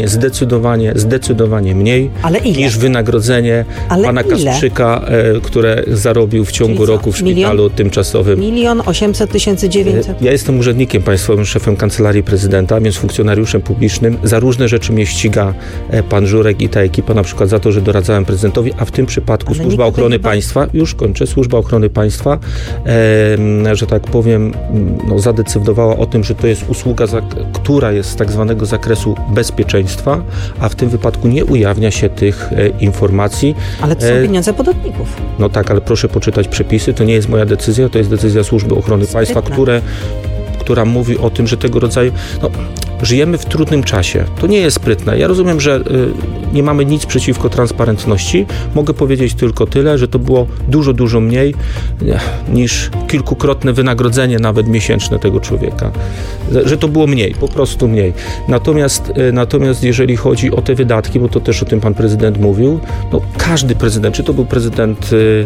Zdecydowanie mniej niż wynagrodzenie pana Kasprzyka, które zarobił w ciągu roku w szpitalu tymczasowym. 1 800 900. Ja jestem urzędnikiem państwowym, szefem Kancelarii Prezydenta, więc funkcjonariuszem publicznym. Za różne rzeczy mnie ściga pan Żurek i ta ekipa, na przykład za to, że doradzałem prezydentowi, a w tym przypadku Służba Ochrony Państwa, już kończę, Służba Ochrony Państwa, że tak powiem, zadecydowała o tym, że to jest usługa, która jest z tak zwanego zakresu bezpieczeństwa, a w tym wypadku nie ujawnia się tych informacji. Ale to są pieniądze podatników. No tak, ale proszę poczytać przepisy. To nie jest moja decyzja, to jest decyzja Służby Ochrony Państwa, która mówi o tym, że tego rodzaju... Żyjemy w trudnym czasie. To nie jest sprytne. Ja rozumiem, że nie mamy nic przeciwko transparentności. Mogę powiedzieć tylko tyle, że to było dużo mniej niż kilkukrotne wynagrodzenie nawet miesięczne tego człowieka. Że to było mniej, po prostu mniej. Natomiast jeżeli chodzi o te wydatki, bo to też o tym pan prezydent mówił, każdy prezydent, czy to był prezydent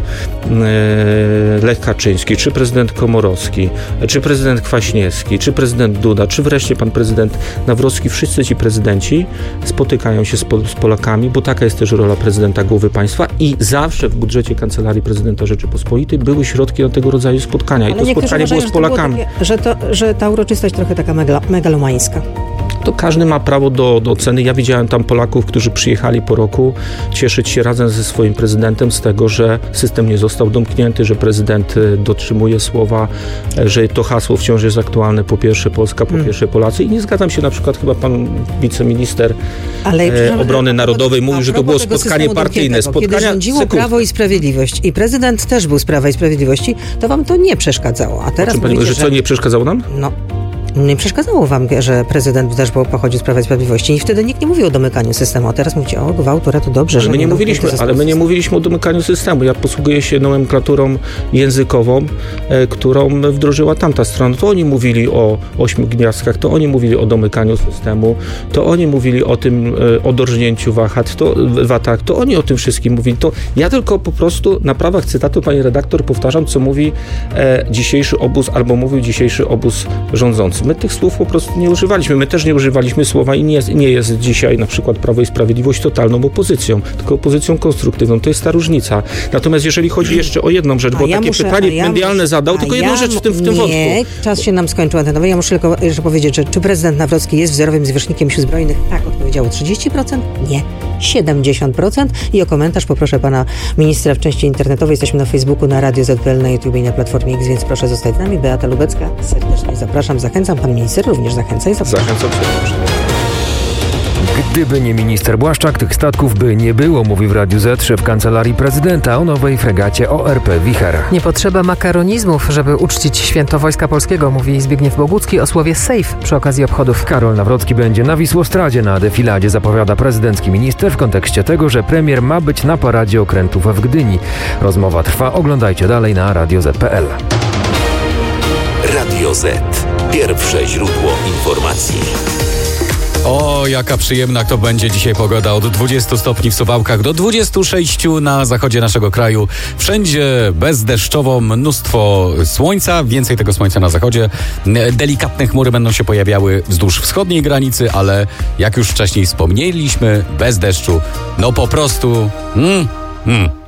Lech Kaczyński, czy prezydent Komorowski, czy prezydent Kwaśniewski, czy prezydent Duda, czy wreszcie pan prezydent Nawrocki, wszyscy ci prezydenci spotykają się z Polakami, bo taka jest też rola prezydenta, głowy państwa i zawsze w budżecie Kancelarii Prezydenta Rzeczypospolitej były środki na tego rodzaju spotkania. Ale i to spotkanie było z Polakami. Że ta uroczystość trochę taka megalomańska. To każdy ma prawo do oceny. Ja widziałem tam Polaków, którzy przyjechali po roku cieszyć się razem ze swoim prezydentem z tego, że system nie został domknięty, że prezydent dotrzymuje słowa, że to hasło wciąż jest aktualne, po pierwsze Polska, po pierwsze Polacy. I nie zgadzam się, na przykład chyba pan wiceminister obrony narodowej mówił, że to było spotkanie partyjne. Kiedy rządziło Prawo i Sprawiedliwość i prezydent też był z Prawa i Sprawiedliwości, to wam to nie przeszkadzało. A teraz mówicie, że co, nie przeszkadzało nam? Nie przeszkadzało wam, że prezydent też pochodził z Prawa i Sprawiedliwości i wtedy nikt nie mówił o domykaniu systemu, a teraz mówicie, gwałtura to dobrze, że my nie mówiliśmy o domykaniu systemu. Ja posługuję się nomenklaturą językową, którą wdrożyła tamta strona. To oni mówili o 8 gniazdkach, to oni mówili o domykaniu systemu, to oni mówili o tym, o dorżnięciu VAT-ach, to oni o tym wszystkim mówili. To ja tylko po prostu na prawach cytatu, pani redaktor, powtarzam, co mówi dzisiejszy obóz, albo mówił dzisiejszy obóz rządzący. My tych słów po prostu nie używaliśmy. My też nie używaliśmy słowa i nie jest dzisiaj na przykład Prawo i Sprawiedliwość totalną opozycją, tylko opozycją konstruktywną. To jest ta różnica. Natomiast jeżeli chodzi jeszcze o jedną rzecz, bo takie pytanie medialne zadał, tylko jedną rzecz w tym wątku. Nie, czas się nam skończył antenowy. Ja muszę tylko jeszcze powiedzieć, że czy prezydent Nawrocki jest wzorowym zwierzchnikiem Sił Zbrojnych? Tak, odpowiedziało 30%, nie, 70%. I o komentarz poproszę pana ministra w części internetowej. Jesteśmy na Facebooku, na Radio ZPL, na YouTube i na Platformie X, więc proszę zostać z nami. Beata Lubecka, serdecznie zapraszam, zachęcam. Pan minister również zachęca i zapraszam. Zachęcam serdecznie. Gdyby nie minister Błaszczak, tych statków by nie było, mówi w Radiu Z szef Kancelarii Prezydenta o nowej fregacie ORP Wicher. Nie potrzeba makaronizmów, żeby uczcić święto Wojska Polskiego, mówi Zbigniew Bogucki o słowie safe przy okazji obchodów. Karol Nawrocki będzie na Wisłostradzie na defiladzie, zapowiada prezydencki minister w kontekście tego, że premier ma być na paradzie okrętów w Gdyni. Rozmowa trwa, oglądajcie dalej na Radio Z.pl. Radio Z. Pierwsze źródło informacji. O, jaka przyjemna to będzie dzisiaj pogoda. Od 20 stopni w Suwałkach do 26 na zachodzie naszego kraju. Wszędzie bezdeszczowo, mnóstwo słońca, więcej tego słońca na zachodzie. Delikatne chmury będą się pojawiały wzdłuż wschodniej granicy, ale jak już wcześniej wspomnieliśmy, bez deszczu. No po prostu...